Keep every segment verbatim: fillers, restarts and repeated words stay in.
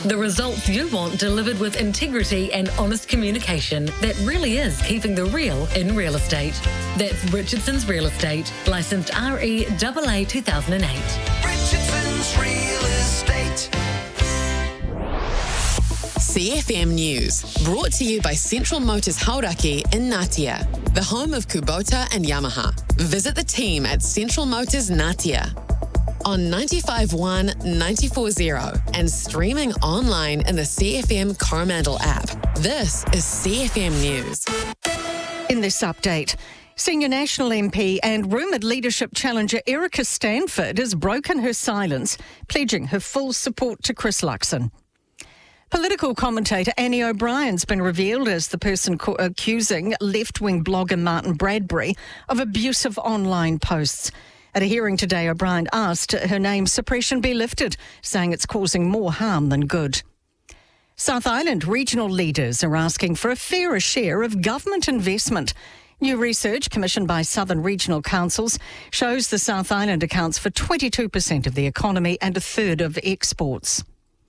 The results you want delivered with integrity and honest communication that really is keeping the real in real estate. That's Richardson's Real Estate, licensed R E A A two thousand eight. Richardson's Real Estate. C F M News, brought to you by Central Motors Hauraki in Ngatea, the home of Kubota and Yamaha. Visit the team at Central Motors Ngatea on ninety-five point one, ninety-four point zero and streaming online in the C F M Coromandel app. This is C F M News. In this update, Senior National M P and rumoured leadership challenger Erica Stanford has broken her silence, pledging her full support to Chris Luxon. Political commentator Annie O'Brien's been revealed as the person co- accusing left-wing blogger Martin Bradbury of abusive online posts. At a hearing today, O'Brien asked her name suppression be lifted, saying it's causing more harm than good. South Island regional leaders are asking for a fairer share of government investment. New research commissioned by Southern Regional Councils shows the South Island accounts for twenty-two percent of the economy and a third of exports.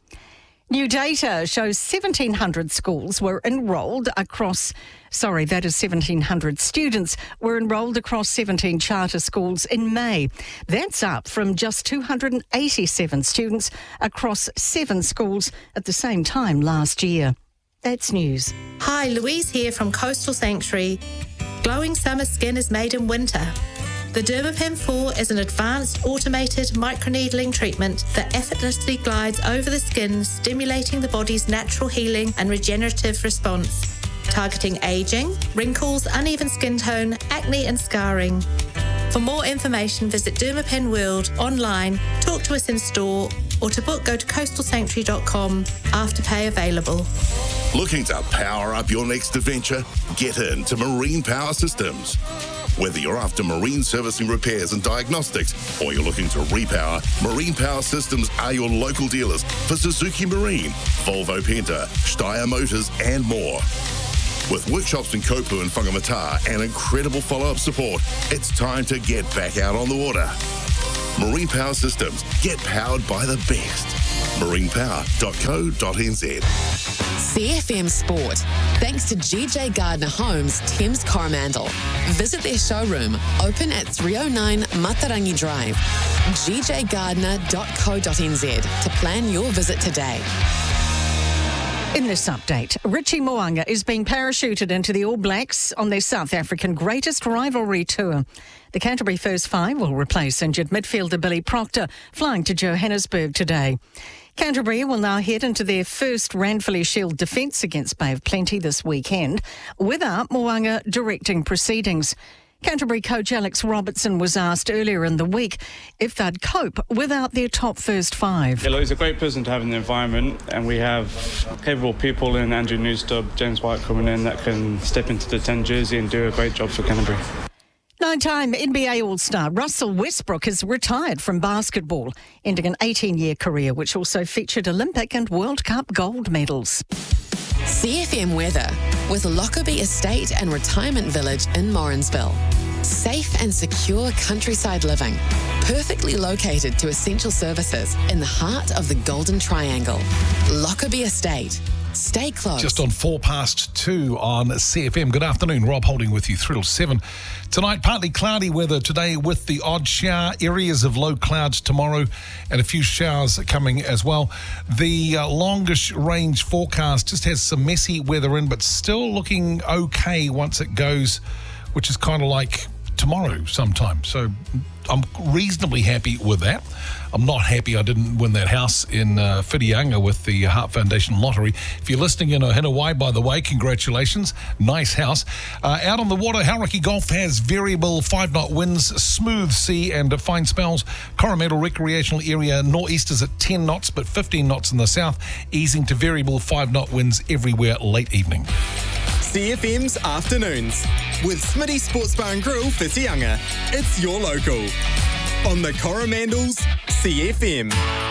New data shows seventeen hundred schools were enrolled across, sorry, that is seventeen hundred students were enrolled across seventeen charter schools in May. That's up from just two hundred eighty-seven students across seven schools at the same time last year. That's news. Hi, Louise here from Coastal Sanctuary. Glowing summer skin is made in winter. The Dermapen four is an advanced automated microneedling treatment that effortlessly glides over the skin, stimulating the body's natural healing and regenerative response, targeting aging, wrinkles, uneven skin tone, acne and scarring. For more information, visit Dermapen World online, talk to us in store, or to book, go to coastal sanctuary dot com. Afterpay available. Looking to power up your next adventure? Get into Marine Power Systems. Whether you're after marine servicing repairs and diagnostics, or you're looking to repower, Marine Power Systems are your local dealers for Suzuki Marine, Volvo Penta, Steyr Motors, and more. With workshops in Kopu and Whangamata and incredible follow-up support, it's time to get back out on the water. Marine Power Systems. Get powered by the best. marine power dot co dot n z. C F M Sport, thanks to G J Gardner Homes, Thames Coromandel. Visit their showroom, open at three oh nine Matarangi Drive, g j gardner dot co dot n z to plan your visit today. In this update, Richie Mo'unga is being parachuted into the All Blacks on their South African greatest rivalry tour. The Canterbury First Five will replace injured midfielder Billy Proctor, flying to Johannesburg today. Canterbury will now head into their first Ranfurly Shield defence against Bay of Plenty this weekend, without Mo'unga directing proceedings. Canterbury coach Alex Robertson was asked earlier in the week if they'd cope without their top first five. Yeah, look, he's a great person to have in the environment, and we have capable people in Andrew Newstubb, James White coming in that can step into the ten jersey and do a great job for Canterbury. Nine-time N B A All-Star Russell Westbrook has retired from basketball, ending an eighteen-year career which also featured Olympic and World Cup gold medals. C F M weather with Lockerbie Estate and Retirement Village in Morrinsville. Safe and secure countryside living, perfectly located to essential services in the heart of the Golden Triangle. Lockerbie Estate. Stay close. Just on four past two on C F M. Good afternoon. Rob Holding with you through till seven. Tonight, partly cloudy weather today with the odd shower. Areas of low clouds tomorrow and a few showers coming as well. The uh, longest range forecast just has some messy weather in, but still looking okay once it goes, which is kind of like tomorrow sometime. So I'm reasonably happy with that. I'm not happy I didn't win that house in uh, Whitianga with the Heart Foundation lottery. If you're listening in Ohinawai, by the way, congratulations. Nice house. Uh, out on the water, Hauraki Golf has variable five-knot winds, smooth sea and fine spells. Coromandel Recreational Area nor'easters at ten knots, but fifteen knots in the south, easing to variable five-knot winds everywhere late evening. C F M's Afternoons with Smitty Sports Bar and Grill, Whitianga. It's your local. On the Coromandel's C F M.